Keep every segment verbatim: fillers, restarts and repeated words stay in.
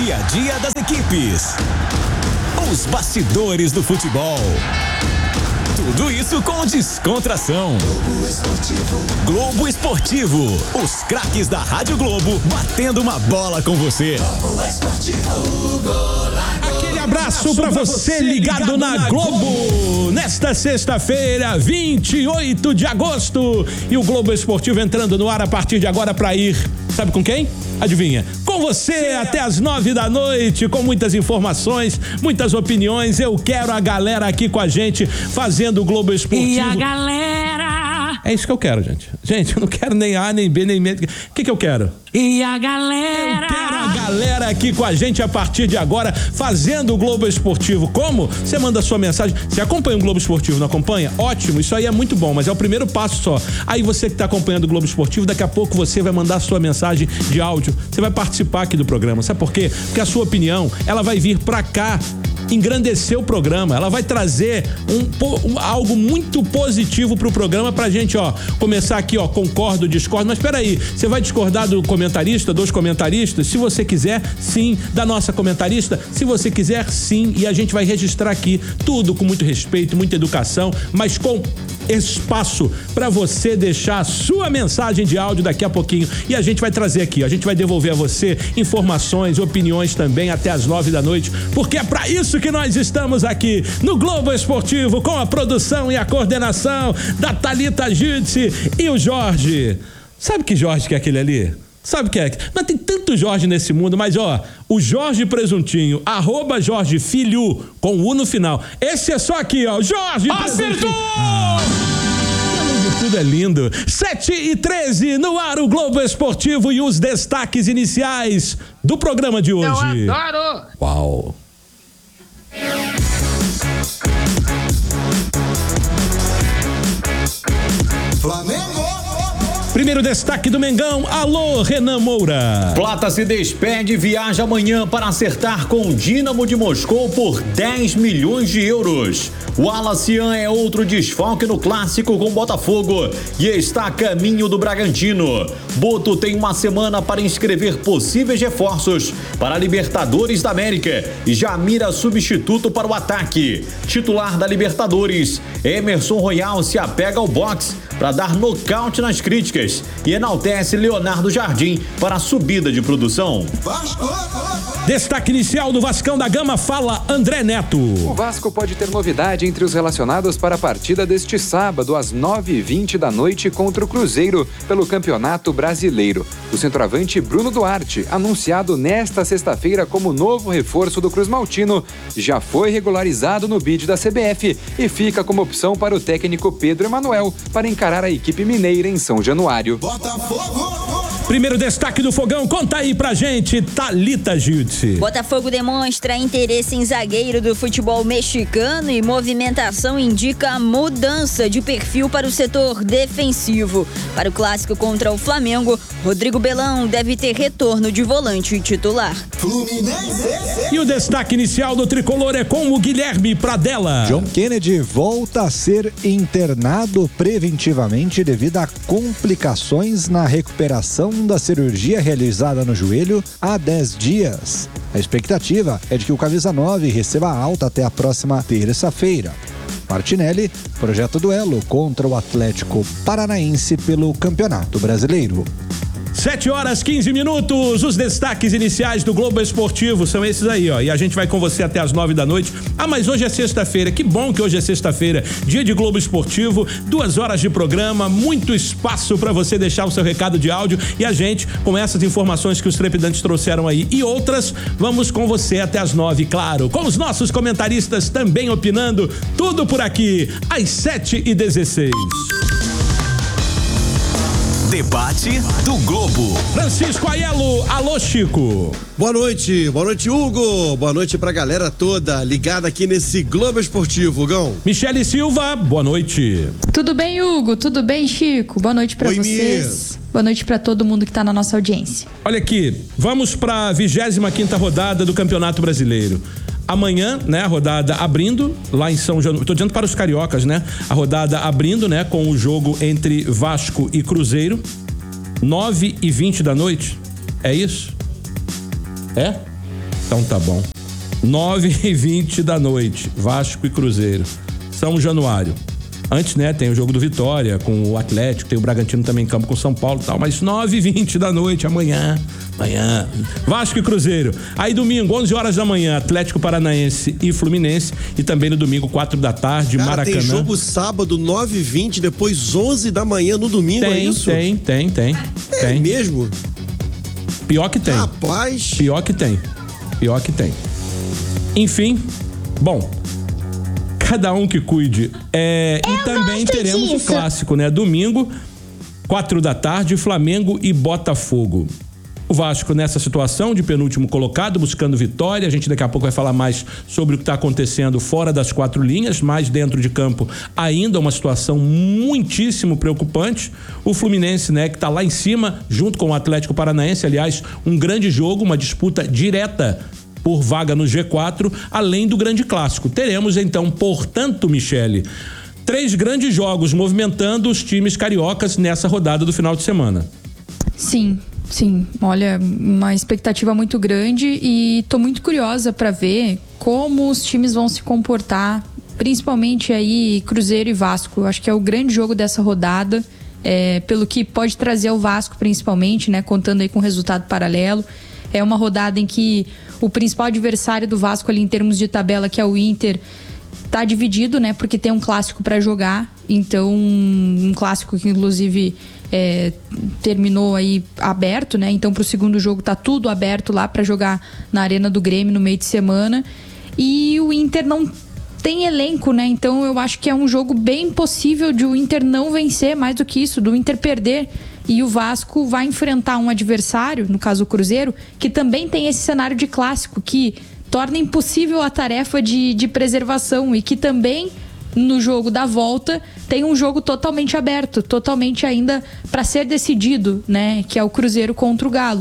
dia a dia das equipes. Os bastidores do futebol. Tudo isso com descontração. Globo Esportivo. Globo Esportivo. Os craques da Rádio Globo batendo uma bola com você. Globo Esportivo. Aquele abraço pra você ligado na Globo. Nesta sexta-feira, vinte e oito de agosto. E o Globo Esportivo entrando no ar a partir de agora pra ir. Sabe com quem? Adivinha? Com você até as nove da noite, com muitas informações, muitas opiniões. Eu quero a galera aqui com a gente fazendo o Globo Esportivo. E a galera... É isso que eu quero, gente. Gente, eu não quero nem A, nem B, nem M. O que que eu quero? E a galera... Eu quero a galera aqui com a gente a partir de agora, fazendo o Globo Esportivo. Como? Você manda sua mensagem. Você acompanha o Globo Esportivo, não acompanha? Ótimo, isso aí é muito bom, mas é o primeiro passo só. Aí você que está acompanhando o Globo Esportivo, daqui a pouco você vai mandar sua mensagem de áudio. Você vai participar aqui do programa. Sabe por quê? Porque a sua opinião, ela vai vir pra cá engrandecer o programa, ela vai trazer um, um, algo muito positivo pro programa pra gente, ó, começar aqui, ó, concordo, discordo, mas peraí, você vai discordar do comentarista, dos comentaristas? Se você quiser, sim. Da nossa comentarista? Se você quiser, sim, e a gente vai registrar aqui tudo com muito respeito, muita educação, mas com espaço para você deixar a sua mensagem de áudio daqui a pouquinho, e a gente vai trazer aqui, a gente vai devolver a você informações, opiniões também até as nove da noite, porque é para isso que nós estamos aqui no Globo Esportivo, com a produção e a coordenação da Thalita Júdice e o Jorge. Sabe que Jorge que é aquele ali? Sabe o que é? Não tem tanto Jorge nesse mundo, mas ó, o Jorge Presuntinho, arroba Jorge Filho, com U no final. Esse é só aqui, ó, Jorge Acertou! Ah. Tudo é lindo. sete e treze no ar o Globo Esportivo e os destaques iniciais do programa de hoje. Eu adoro! Uau! Flamengo! Primeiro destaque do Mengão, alô Renan Moura. Plata se despede e viaja amanhã para acertar com o Dínamo de Moscou por dez milhões de euros. O Alacian é outro desfalque no clássico com Botafogo e está a caminho do Bragantino. Boto tem uma semana para inscrever possíveis reforços para a Libertadores da América e já mira substituto para o ataque. Titular da Libertadores, Emerson Royal se apega ao boxe para dar nocaute nas críticas e enaltece Leonardo Jardim para a subida de produção. Destaque inicial do Vascão da Gama, fala André Neto. O Vasco pode ter novidade entre os relacionados para a partida deste sábado às nove e vinte da noite contra o Cruzeiro pelo Campeonato Brasileiro. O centroavante Bruno Duarte, anunciado nesta sexta-feira como novo reforço do Cruz Maltino, já foi regularizado no bid da C B F e fica como opção para o técnico Pedro Emanuel para encarar a equipe mineira em São Januário. Primeiro destaque do Fogão, conta aí pra gente, Thalita Júdice. Botafogo demonstra interesse em zagueiro do futebol mexicano e movimentação indica a mudança de perfil para o setor defensivo. Para o clássico contra o Flamengo, Rodrigo Belão deve ter retorno de volante titular. E o destaque inicial do Tricolor é com o Guilherme Pradella. John Kennedy volta a ser internado preventivamente devido a complicações na recuperação da cirurgia realizada no joelho há dez dias. A expectativa é de que o camisa nove receba alta até a próxima terça-feira. Martinelli projeta duelo contra o Atlético Paranaense pelo Campeonato Brasileiro. sete horas, quinze minutos, os destaques iniciais do Globo Esportivo são esses aí, ó, e a gente vai com você até as nove da noite. Ah, mas hoje é sexta-feira, que bom que hoje é sexta-feira, dia de Globo Esportivo, duas horas de programa, muito espaço para você deixar o seu recado de áudio e a gente, com essas informações que os trepidantes trouxeram aí e outras, vamos com você até as nove, claro, com os nossos comentaristas também opinando, tudo por aqui, às sete e dezesseis. Debate do Globo. Francisco Aiello, alô Chico. Boa noite, boa noite Hugo, boa noite pra galera toda ligada aqui nesse Globo Esportivo, Gão. Michele Silva, boa noite. Tudo bem, Hugo? Tudo bem, Chico? Boa noite pra Oi, vocês. minha. Boa noite pra todo mundo que tá na nossa audiência. Olha aqui, vamos pra vigésima quinta rodada do Campeonato Brasileiro. Amanhã, né, a rodada abrindo lá em São Januário, tô dizendo para os cariocas, né, a rodada abrindo, né, com o jogo entre Vasco e Cruzeiro, nove e vinte da noite, é isso? É? Então tá bom. nove e vinte da noite, Vasco e Cruzeiro. São Januário. Antes, né, tem o jogo do Vitória com o Atlético, tem o Bragantino também em campo com o São Paulo e tal, mas nove e vinte da noite, amanhã, amanhã, Vasco e Cruzeiro. Aí domingo, onze horas da manhã, Atlético Paranaense e Fluminense, e também no domingo, quatro da tarde, Cara, Maracanã. tem jogo sábado, nove e vinte, depois onze da manhã no domingo, tem, é isso? Tem, tem, tem. É tem. mesmo? Pior que tem. Rapaz. Pior que tem. Pior que tem. Enfim, bom, cada um que cuide. É, e também teremos o clássico, né? Domingo, quatro da tarde, Flamengo e Botafogo. O Vasco nessa situação de penúltimo colocado, buscando vitória. A gente daqui a pouco vai falar mais sobre o que está acontecendo fora das quatro linhas, mas dentro de campo ainda uma situação muitíssimo preocupante. O Fluminense, né, que está lá em cima, junto com o Atlético Paranaense, aliás, um grande jogo, uma disputa direta por vaga no G quatro, além do grande clássico. Teremos então, portanto, Michele, três grandes jogos movimentando os times cariocas nessa rodada do final de semana. Sim, sim. Olha, uma expectativa muito grande e tô muito curiosa para ver como os times vão se comportar, principalmente aí Cruzeiro e Vasco. Eu acho que é o grande jogo dessa rodada, é, pelo que pode trazer ao Vasco principalmente, né, contando aí com resultado paralelo. É uma rodada em que o principal adversário do Vasco ali em termos de tabela, que é o Inter, tá dividido, né? Porque tem um clássico para jogar. Então, um clássico que inclusive é, terminou aí aberto, né? Então, pro segundo jogo tá tudo aberto lá para jogar na Arena do Grêmio no meio de semana. E o Inter não tem elenco, né? Então, eu acho que é um jogo bem possível de o Inter não vencer, mais do que isso, do Inter perder. E o Vasco vai enfrentar um adversário, no caso o Cruzeiro, que também tem esse cenário de clássico, que torna impossível a tarefa de, de preservação e que também, no jogo da volta, tem um jogo totalmente aberto, totalmente ainda para ser decidido, né? Que é o Cruzeiro contra o Galo.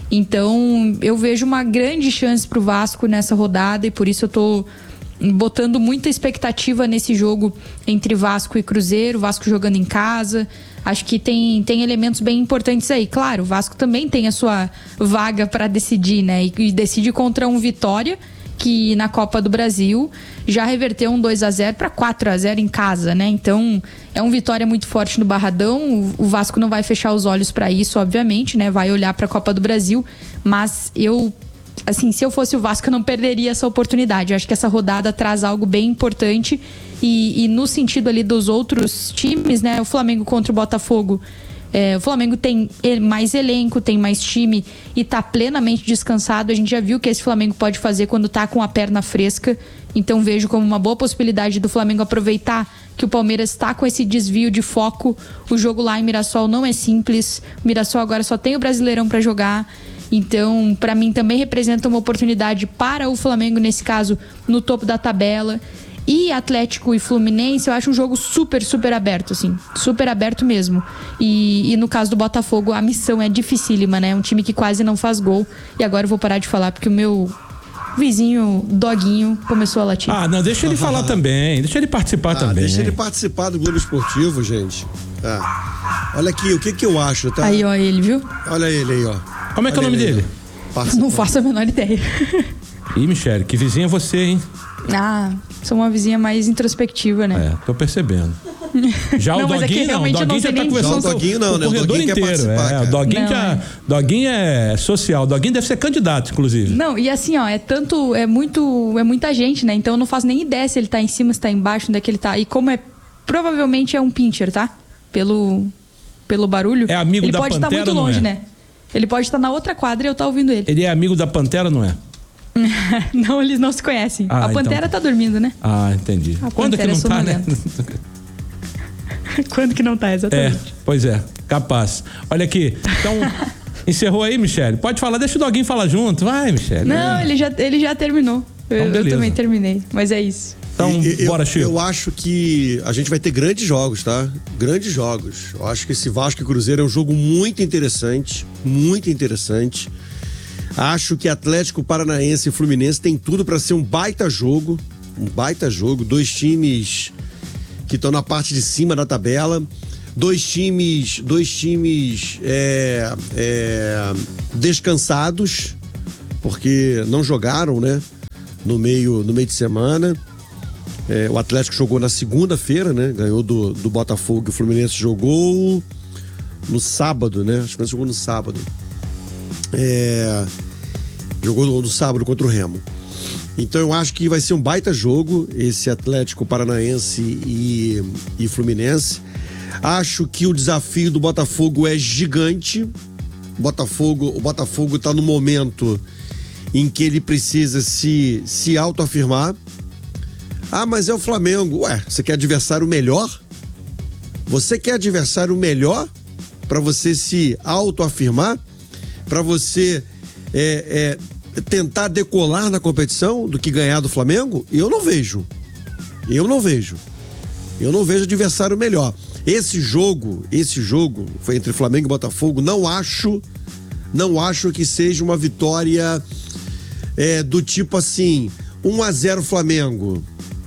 Então, eu vejo uma grande chance pro Vasco nessa rodada e por isso eu tô botando muita expectativa nesse jogo entre Vasco e Cruzeiro, Vasco jogando em casa. Acho que tem, tem elementos bem importantes aí. Claro, o Vasco também tem a sua vaga para decidir, né? E, e decide contra um Vitória, que na Copa do Brasil já reverteu um dois a zero para quatro a zero em casa, né? Então, é um Vitória muito forte no Barradão. O, o Vasco não vai fechar os olhos para isso, obviamente, né? Vai olhar para a Copa do Brasil, mas eu... assim, se eu fosse o Vasco, eu não perderia essa oportunidade. Eu acho que essa rodada traz algo bem importante e, e no sentido ali dos outros times, né? O Flamengo contra o Botafogo, é, o Flamengo tem mais elenco, tem mais time e tá plenamente descansado. A gente já viu que esse Flamengo pode fazer quando tá com a perna fresca. Então vejo como uma boa possibilidade do Flamengo aproveitar que o Palmeiras está com esse desvio de foco. O jogo lá em Mirassol não é simples. O Mirassol agora só tem o Brasileirão para jogar. Então, para mim também representa uma oportunidade para o Flamengo, nesse caso, no topo da tabela. E Atlético e Fluminense, eu acho um jogo super, super aberto, assim. Super aberto mesmo. E, e no caso do Botafogo, a missão é dificílima, né? Um time que quase não faz gol. E agora eu vou parar de falar, porque o meu vizinho, Doguinho, começou a latir. Ah, não, deixa ele falar também. Deixa ele participar ah, também. Deixa ele participar do Globo Esportivo, gente. Ah. Olha aqui, o que que eu acho, tá? Aí, ó, ele, viu? Olha ele aí, ó. Como é que é o nome dele? Não faço a menor ideia. Ih, Michele, que vizinha é você, hein? Ah, sou uma vizinha mais introspectiva, né? É, tô percebendo. Já não, o Doguinho é não, o Doguinho já tá conversando com o Doguinho não, o né? corredor o Doguinho inteiro. É, o Doguinho, não, já, é. Doguinho é social, o Doguinho deve ser candidato, inclusive. Não, e assim, ó, é tanto, é muito, é muita gente, né? Então eu não faço nem ideia se ele tá em cima, se tá embaixo, onde é que ele tá. E como é, provavelmente é um pincher, tá? Pelo, pelo barulho. É amigo ele da pode estar Pantera, muito não longe, é? né? Ele pode estar na outra quadra e eu tá ouvindo ele. Ele é amigo da Pantera, não é? Não, eles não se conhecem. Ah, a Pantera então... tá dormindo, né? Ah, entendi. A Quando que não é tá, né? Quando que não tá, exatamente. É, pois é, capaz. Olha aqui, então, encerrou aí, Michele? Pode falar, deixa o Doguinho falar junto, vai, Michele. Não, é. ele, já, ele já terminou. Então, eu, eu beleza. também terminei, mas é isso. Então, eu, bora, Chico. Eu acho que a gente vai ter grandes jogos, tá? Grandes jogos. Eu acho que esse Vasco e Cruzeiro é um jogo muito interessante, muito interessante. Acho que Atlético Paranaense e Fluminense tem tudo para ser um baita jogo, um baita jogo. Dois times que estão na parte de cima da tabela, dois times, dois times é, é, descansados, porque não jogaram, né? No meio, no meio de semana. É, o Atlético jogou na segunda-feira, né? Ganhou do, do Botafogo. O Fluminense jogou no sábado, né? Acho que o Fluminense jogou no sábado. É, jogou no, no sábado contra o Remo. Então eu acho que vai ser um baita jogo, esse Atlético Paranaense e, e Fluminense. Acho que o desafio do Botafogo é gigante. Botafogo, o Botafogo está no momento em que ele precisa se, se autoafirmar. Ah, mas é o Flamengo. Ué, você quer adversário melhor? Você quer adversário melhor para você se autoafirmar? Para você é, é, tentar decolar na competição do que ganhar do Flamengo? Eu não vejo. Eu não vejo. Eu não vejo adversário melhor. Esse jogo, esse jogo foi entre Flamengo e Botafogo, não acho, não acho que seja uma vitória é, do tipo assim, um a zero Flamengo.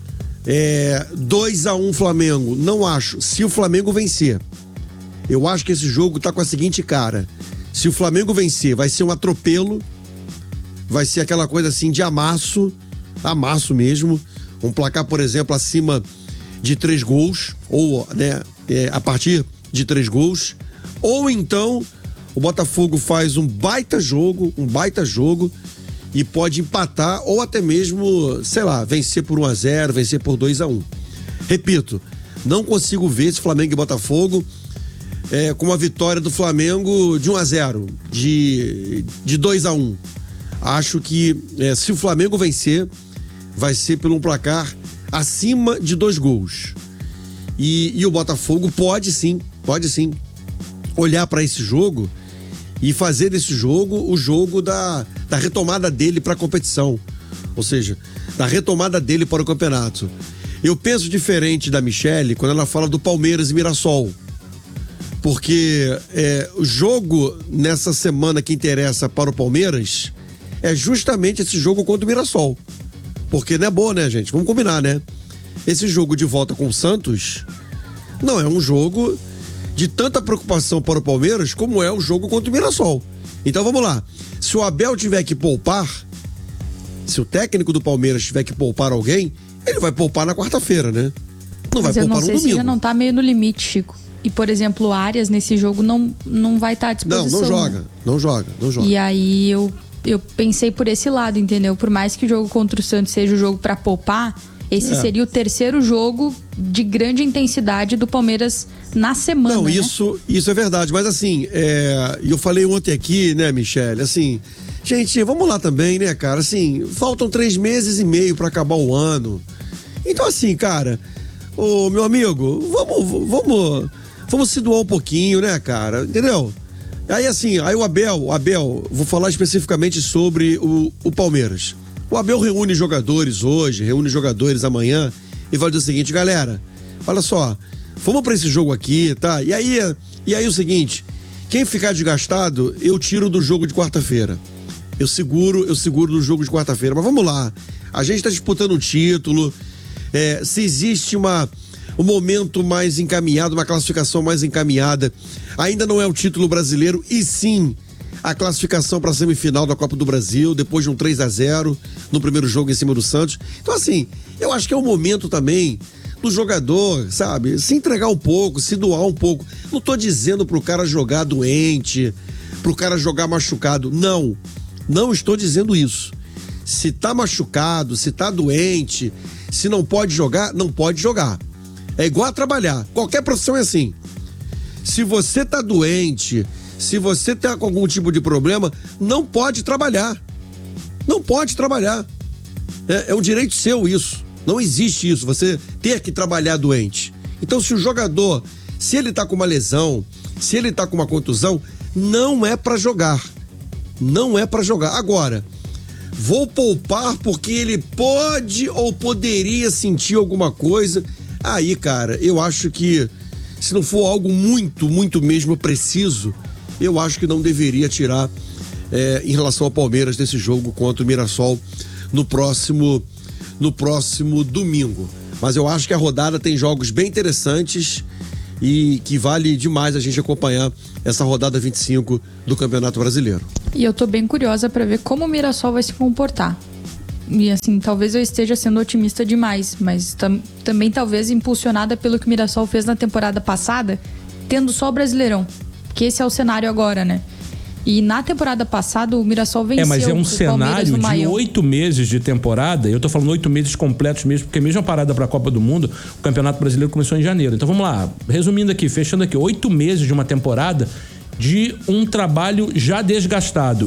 É, dois a um Flamengo, não acho. Se o Flamengo vencer, eu acho que esse jogo tá com a seguinte cara: se o Flamengo vencer, vai ser um atropelo, vai ser aquela coisa assim de amasso, amasso mesmo, um placar, por exemplo, acima de três gols, ou né, é, a partir de três gols, ou então o Botafogo faz um baita jogo, um baita jogo, e pode empatar ou até mesmo, sei lá, vencer por um a zero, vencer por dois a um. Repito, não consigo ver esse Flamengo e Botafogo é, com uma vitória do Flamengo de um a zero, de, de dois a um. Acho que é, se o Flamengo vencer, vai ser por um placar acima de dois gols. E, e o Botafogo pode sim, pode sim, olhar para esse jogo e fazer desse jogo o jogo da, da retomada dele para a competição, ou seja, da retomada dele para o campeonato. Eu penso diferente da Michele quando ela fala do Palmeiras e Mirassol, porque é, o jogo nessa semana que interessa para o Palmeiras é justamente esse jogo contra o Mirassol, porque não é boa, né, gente? Vamos combinar, né? Esse jogo de volta com o Santos não é um jogo de tanta preocupação para o Palmeiras como é o jogo contra o Mirassol. Então vamos lá, se o Abel tiver que poupar, se o técnico do Palmeiras tiver que poupar alguém, ele vai poupar na quarta-feira, né? Não vai Mas eu poupar não no sei domingo. se já não tá meio no limite, Chico. E, por exemplo, o Arias nesse jogo não, não vai estar tá à disposição. Não, não joga, não joga, não joga. E aí eu, eu pensei por esse lado, entendeu? Por mais que o jogo contra o Santos seja o jogo para poupar, esse é. seria o terceiro jogo de grande intensidade do Palmeiras na semana. Não, isso, né? Isso é verdade, mas assim, é, eu falei ontem aqui, né, Michele, assim, gente, vamos lá também, né, cara, assim, faltam três meses e meio para acabar o ano. Então assim, cara, ô meu amigo, vamos, vamos, vamos se doar um pouquinho, né, cara, entendeu? Aí assim, aí o Abel, o Abel, vou falar especificamente sobre o, o Palmeiras. O Abel reúne jogadores hoje, reúne jogadores amanhã e vai dizer o seguinte, galera, olha só, vamos pra esse jogo aqui, tá? E aí, e aí o seguinte, quem ficar desgastado, eu tiro do jogo de quarta-feira. Eu seguro, eu seguro do jogo de quarta-feira. Mas vamos lá, a gente tá disputando um título, é, se existe uma, um momento mais encaminhado, uma classificação mais encaminhada, ainda não é o título brasileiro, e sim a classificação para a semifinal da Copa do Brasil, depois de um três a zero no primeiro jogo em cima do Santos. Então assim, eu acho que é o momento também do jogador, sabe, se entregar um pouco, se doar um pouco. Não tô dizendo pro cara jogar doente, pro cara jogar machucado, não, não estou dizendo isso. Se tá machucado, se tá doente, se não pode jogar, não pode jogar. É igual a trabalhar, qualquer profissão é assim. Se você tá doente, se você tá com algum tipo de problema, não pode trabalhar. Não pode trabalhar. É, é um direito seu isso. Não existe isso, você ter que trabalhar doente. Então, se o jogador, se ele tá com uma lesão, se ele tá com uma contusão, não é pra jogar. Não é pra jogar. Agora, vou poupar porque ele pode ou poderia sentir alguma coisa. Aí, cara, eu acho que se não for algo muito, muito mesmo preciso, eu acho que não deveria tirar é, em relação ao Palmeiras desse jogo contra o Mirassol no próximo, no próximo domingo. Mas eu acho que a rodada tem jogos bem interessantes e que vale demais a gente acompanhar essa rodada vinte e cinco do Campeonato Brasileiro. E eu tô bem curiosa para ver como o Mirassol vai se comportar. E assim, talvez eu esteja sendo otimista demais, mas tam, também talvez impulsionada pelo que o Mirassol fez na temporada passada, tendo só o Brasileirão, que esse é o cenário agora, né? E na temporada passada o Mirassol venceu. É, mas é um cenário de oito meses de temporada. Eu tô falando oito meses completos mesmo, porque mesmo a parada para a Copa do Mundo, o Campeonato Brasileiro começou em janeiro. Então vamos lá, resumindo aqui, fechando aqui, oito meses de uma temporada de um trabalho já desgastado.